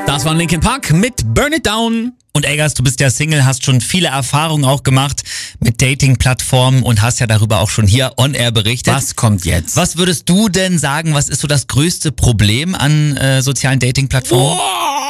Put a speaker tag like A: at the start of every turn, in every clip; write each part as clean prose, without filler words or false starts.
A: Das war Linkin Park mit Burn It Down.
B: Und Eggers, du bist ja Single, hast schon viele Erfahrungen auch gemacht mit Dating-Plattformen und hast ja darüber auch schon hier on air berichtet.
A: Was kommt jetzt?
B: Was würdest du denn sagen, was ist so das größte Problem an sozialen Dating-Plattformen?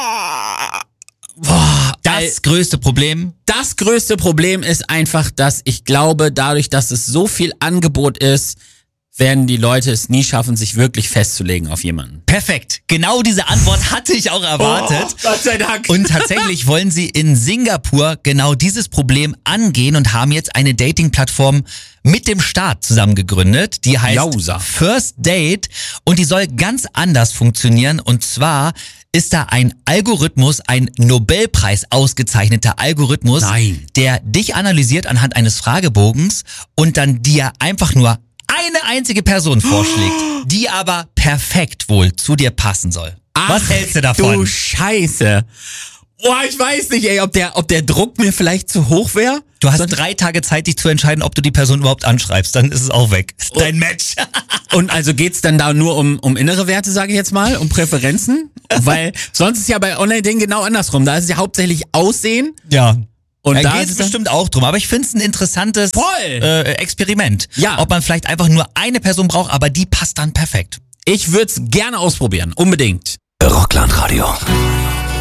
B: Das größte Problem?
A: Das größte Problem ist einfach, dass ich glaube, dadurch, dass es so viel Angebot ist, werden die Leute es nie schaffen, sich wirklich festzulegen auf jemanden.
B: Perfekt. Genau diese Antwort hatte ich auch erwartet.
A: Oh, Gott sei Dank.
B: Und tatsächlich wollen sie in Singapur genau dieses Problem angehen und haben jetzt eine Dating-Plattform mit dem Staat zusammen gegründet. Die heißt
A: Jausa.
B: First Date und die soll ganz anders funktionieren. Und zwar ist da ein Algorithmus, ein Nobelpreis ausgezeichneter Algorithmus, der dich analysiert anhand eines Fragebogens und dann dir einfach nur eine einzige Person vorschlägt, die aber perfekt wohl zu dir passen soll. Was hältst du davon?
A: Du Scheiße. Boah, ich weiß nicht, ey, ob der Druck mir vielleicht zu hoch wäre.
B: Du hast 3 Tage Zeit, dich zu entscheiden, ob du die Person überhaupt anschreibst. Dann ist es auch weg. Ist dein Match.
A: Und also geht's dann da nur um innere Werte, sage ich jetzt mal, um Präferenzen? Weil sonst ist ja bei Online-Dingen genau andersrum. Da ist es ja hauptsächlich Aussehen.
B: Ja.
A: Und
B: da
A: da
B: geht
A: ist
B: es bestimmt auch drum. Aber ich finde es ein interessantes Experiment.
A: Ja.
B: Ob man vielleicht einfach nur eine Person braucht, aber die passt dann perfekt.
A: Ich würde es gerne ausprobieren. Unbedingt.
C: Rockland Radio.